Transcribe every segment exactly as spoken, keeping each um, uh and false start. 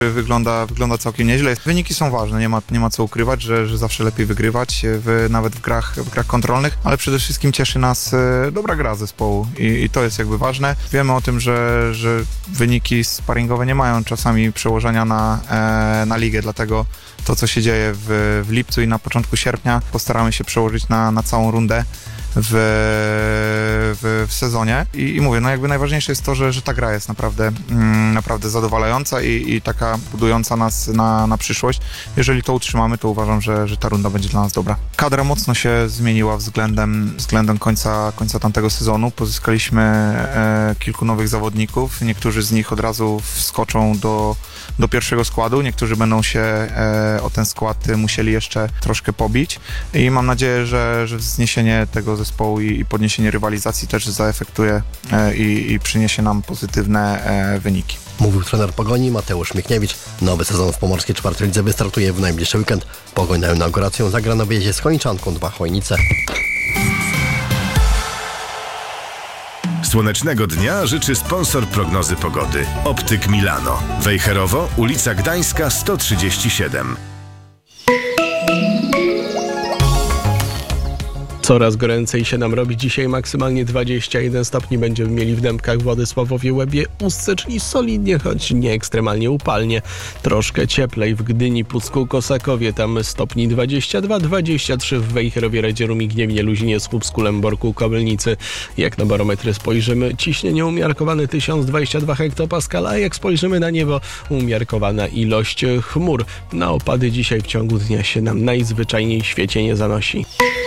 Wygląda, wygląda całkiem nieźle. Wyniki są ważne, nie ma, nie ma co ukrywać, że, że zawsze lepiej wygrywać, w, nawet w grach, w grach kontrolnych, ale przede wszystkim cieszy nas e, dobra gra zespołu i, i to jest jakby ważne. Wiemy o tym, że, że wyniki sparingowe nie mają czasami przełożenia na, e, na ligę, dlatego to, co się dzieje w, w lipcu i na początku sierpnia, postaramy się przełożyć na, na całą rundę w, w, w sezonie I, i mówię, no jakby najważniejsze jest to, że, że ta gra jest naprawdę, mm, naprawdę zadowalająca i, i taka budująca nas na, na przyszłość. Jeżeli to utrzymamy, to uważam, że, że ta runda będzie dla nas dobra. Kadra mocno się zmieniła względem, względem końca, końca tamtego sezonu. Pozyskaliśmy e, kilku nowych zawodników. Niektórzy z nich od razu wskoczą do, do pierwszego składu, niektórzy będą się e, o ten skład musieli jeszcze troszkę pobić i mam nadzieję, że, że wzniesienie tego zespołu i, i podniesienie rywalizacji też zaefektuje e, i, i przyniesie nam pozytywne e, wyniki. Mówił trener Pogoni Mateusz Michniewicz. Nowy sezon w pomorskiej czwartej lidze wystartuje w najbliższy weekend. Pogoń na inaugurację zagra na wyjeździe z Chojniczanką dwa Chojnice. Słonecznego dnia życzy sponsor prognozy pogody. Optyk Milano. Wejherowo, ulica Gdańska sto trzydzieści siedem. Coraz goręcej się nam robi. Dzisiaj maksymalnie dwadzieścia jeden stopni będziemy mieli w Dębkach, Władysławowie, Łebie, Ustce, czyli solidnie, choć nie ekstremalnie upalnie. Troszkę cieplej w Gdyni, Pucku, Kosakowie, tam stopni dwadzieścia dwa, dwadzieścia trzy w Wejherowie, Radzierumiu, Gniewnie, Luzinie, Słupsku, Lęborku, Kobylnicy. Jak na barometry spojrzymy, ciśnienie umiarkowane tysiąc dwadzieścia dwa hektopaskala, a jak spojrzymy na niebo, umiarkowana ilość chmur. Na opady dzisiaj w ciągu dnia się nam najzwyczajniej w świecie nie zanosi.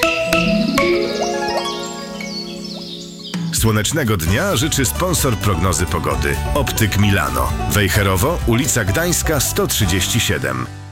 Słonecznego dnia życzy sponsor prognozy pogody. Optyk Milano. Wejherowo, ulica Gdańska sto trzydzieści siedem.